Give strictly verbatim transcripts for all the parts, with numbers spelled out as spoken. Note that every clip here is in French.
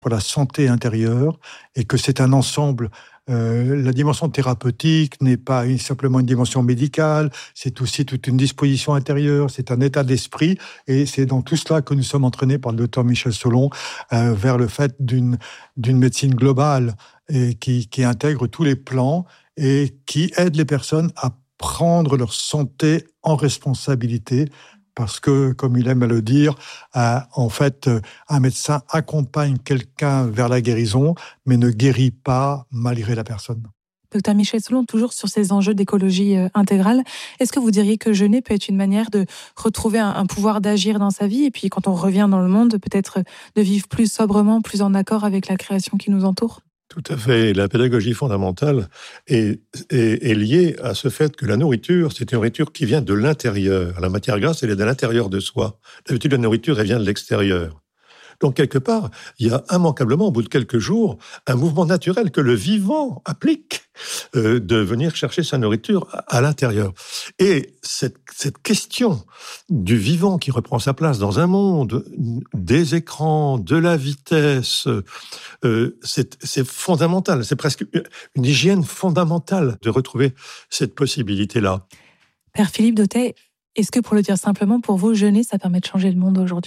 pour la santé intérieure et que c'est un ensemble. Euh, la dimension thérapeutique n'est pas une, simplement une dimension médicale, c'est aussi toute une disposition intérieure, c'est un état d'esprit, et c'est dans tout cela que nous sommes entraînés par le docteur Michel Solon euh, vers le fait d'une, d'une médecine globale et qui, qui intègre tous les plans et qui aide les personnes à prendre leur santé en responsabilité. Parce que, comme il aime à le dire, euh, en fait, euh, un médecin accompagne quelqu'un vers la guérison, mais ne guérit pas malgré la personne. Docteur Michel Solon, toujours sur ces enjeux d'écologie euh, intégrale, est-ce que vous diriez que jeûner peut être une manière de retrouver un, un pouvoir d'agir dans sa vie, et puis quand on revient dans le monde, peut-être de vivre plus sobrement, plus en accord avec la création qui nous entoure ? Tout à fait. La pédagogie fondamentale est, est, est liée à ce fait que la nourriture, c'est une nourriture qui vient de l'intérieur. La matière grasse, elle est de l'intérieur de soi. D'habitude, la nourriture, elle vient de l'extérieur. Donc, quelque part, il y a immanquablement, au bout de quelques jours, un mouvement naturel que le vivant applique euh, de venir chercher sa nourriture à, à l'intérieur. Et cette, cette question du vivant qui reprend sa place dans un monde, des écrans, de la vitesse, euh, c'est, c'est fondamental. C'est presque une hygiène fondamentale de retrouver cette possibilité-là. Père Philippe Dautet, est-ce que, pour le dire simplement, pour vous, jeûner, ça permet de changer le monde aujourd'hui ?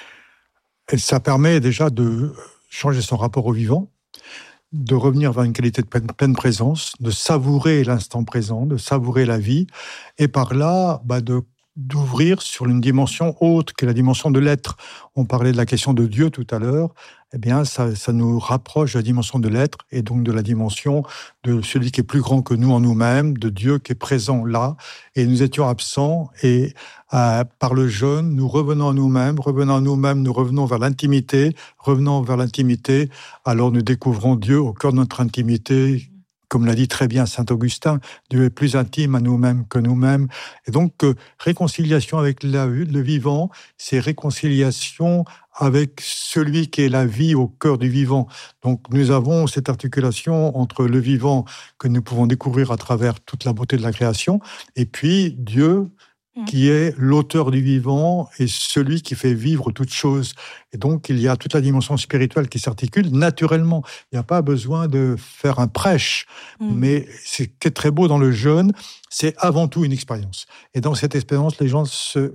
Et ça permet déjà de changer son rapport au vivant, de revenir vers une qualité de pleine, pleine présence, de savourer l'instant présent, de savourer la vie, et par là, bah de, d'ouvrir sur une dimension haute que la dimension de l'être. On parlait de la question de Dieu tout à l'heure, eh bien, ça, ça nous rapproche de la dimension de l'être, et donc de la dimension de celui qui est plus grand que nous en nous-mêmes, de Dieu qui est présent là, et nous étions absents, et euh, par le jeûne, nous revenons à nous-mêmes, revenons à nous-mêmes, nous revenons vers l'intimité, revenons vers l'intimité, alors nous découvrons Dieu au cœur de notre intimité. Comme l'a dit très bien saint Augustin, Dieu est plus intime à nous-mêmes que nous-mêmes. Et donc, euh, réconciliation avec la, le vivant, c'est réconciliation avec celui qui est la vie au cœur du vivant. Donc, nous avons cette articulation entre le vivant que nous pouvons découvrir à travers toute la beauté de la création, et puis Dieu, qui est l'auteur du vivant et celui qui fait vivre toute chose. Et donc, il y a toute la dimension spirituelle qui s'articule naturellement. Il n'y a pas besoin de faire un prêche. Mmh. Mais ce qui est très beau dans le jeûne, c'est avant tout une expérience. Et dans cette expérience, les gens se,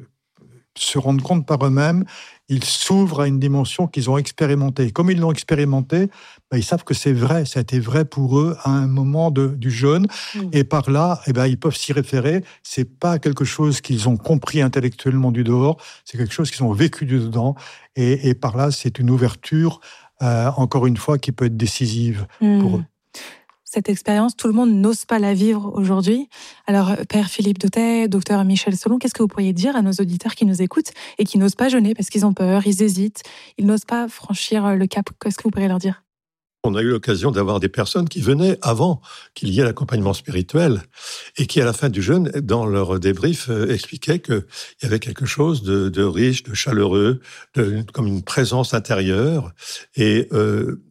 se rendent compte par eux-mêmes, ils s'ouvrent à une dimension qu'ils ont expérimentée. Comme ils l'ont expérimentée, ben, ils savent que c'est vrai, ça a été vrai pour eux à un moment de, du jeûne. Mmh. Et par là, eh ben, ils peuvent s'y référer. C'est pas quelque chose qu'ils ont compris intellectuellement du dehors, c'est quelque chose qu'ils ont vécu du dedans. Et, et par là, c'est une ouverture, euh, encore une fois, qui peut être décisive mmh. pour eux. Cette expérience, tout le monde n'ose pas la vivre aujourd'hui. Alors, Père Philippe Dautet, Docteur Michel Solon, qu'est-ce que vous pourriez dire à nos auditeurs qui nous écoutent et qui n'osent pas jeûner parce qu'ils ont peur, ils hésitent, ils n'osent pas franchir le cap? Qu'est-ce que vous pourriez leur dire? On a eu l'occasion d'avoir des personnes qui venaient avant qu'il y ait l'accompagnement spirituel et qui, à la fin du jeûne, dans leur débrief, euh, expliquaient qu'il y avait quelque chose de, de riche, de chaleureux, de, comme une présence intérieure et euh,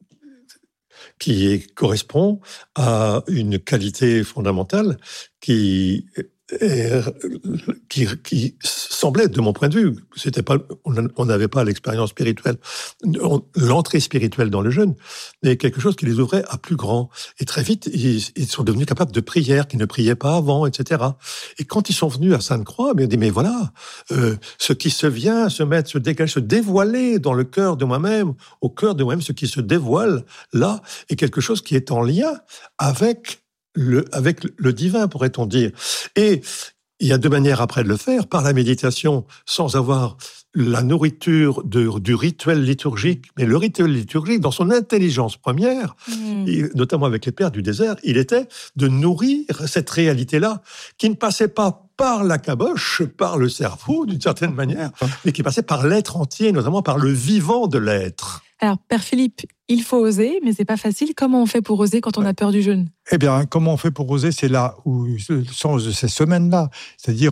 qui correspond à une qualité fondamentale qui est, qui, qui semblait, de mon point de vue, c'était pas, on n'avait pas l'expérience spirituelle, l'entrée spirituelle dans le jeûne, mais quelque chose qui les ouvrait à plus grand. Et très vite, ils, ils sont devenus capables de prière, qu'ils ne priaient pas avant, et cetera. Et quand ils sont venus à Sainte-Croix, ils ont dit, mais voilà, euh, ce qui se vient, se mettre, se dégager, se dévoiler dans le cœur de moi-même, au cœur de moi-même, ce qui se dévoile là, est quelque chose qui est en lien avec Le, avec le divin, pourrait-on dire. Et il y a deux manières après de le faire, par la méditation, sans avoir la nourriture de, du rituel liturgique, mais le rituel liturgique, dans son intelligence première, mmh. et notamment avec les pères du désert, il était de nourrir cette réalité-là, qui ne passait pas par la caboche, par le cerveau, d'une certaine manière, mais qui passait par l'être entier, notamment par le vivant de l'être. Alors, Père Philippe, il faut oser, mais c'est pas facile. Comment on fait pour oser quand on a peur du jeûne ? Eh bien, comment on fait pour oser ? C'est là où le sens de ces semaines-là. C'est-à-dire,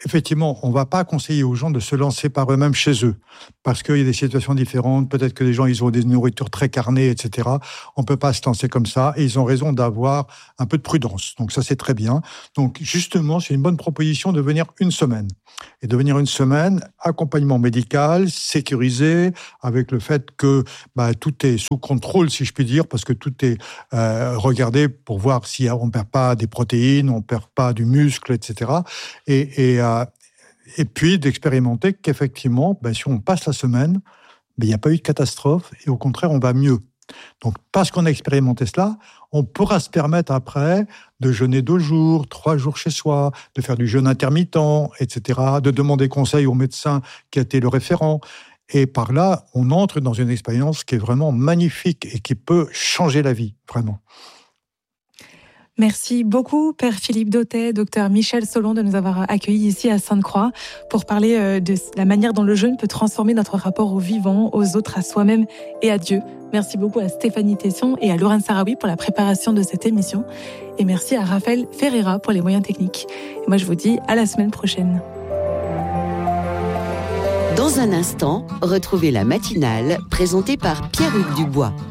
effectivement, on ne va pas conseiller aux gens de se lancer par eux-mêmes chez eux, parce qu'il y a des situations différentes, peut-être que les gens ils ont des nourritures très carnées, et cetera. On ne peut pas se lancer comme ça, et ils ont raison d'avoir un peu de prudence. Donc ça, c'est très bien. Donc justement, c'est une bonne proposition de venir une semaine. Et de venir une semaine, accompagnement médical, sécurisé, avec le fait que bah, tout est sous contrôle, si je puis dire, parce que tout est euh, regardé pour voir si on ne perd pas des protéines, on ne perd pas du muscle, et cetera. Et, et, euh, et puis d'expérimenter qu'effectivement, ben, si on passe la semaine, ben, il n'y a pas eu de catastrophe et au contraire, on va mieux. Donc, parce qu'on a expérimenté cela, on pourra se permettre après de jeûner deux jours, trois jours chez soi, de faire du jeûne intermittent, et cetera, de demander conseil au médecin qui a été le référent. Et par là, on entre dans une expérience qui est vraiment magnifique et qui peut changer la vie, vraiment. Merci beaucoup, Père Philippe Dautet, docteur Michel Solon, de nous avoir accueillis ici à Sainte-Croix pour parler de la manière dont le jeûne peut transformer notre rapport au vivant, aux autres, à soi-même et à Dieu. Merci beaucoup à Stéphanie Tesson et à Laurent Sarawi pour la préparation de cette émission. Et merci à Raphaël Ferreira pour les moyens techniques. Et moi, je vous dis à la semaine prochaine. Dans un instant, retrouvez la matinale présentée par Pierre-Hugues Dubois.